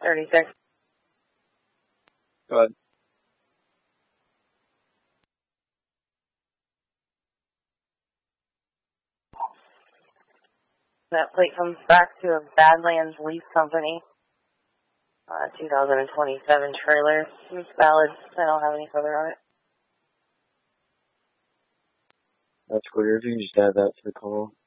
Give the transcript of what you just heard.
36. Go ahead. That plate comes back to a Badlands Lease Company. 2027 trailer. It's valid. I don't have any further on it. That's clear. If you can just add that to the call.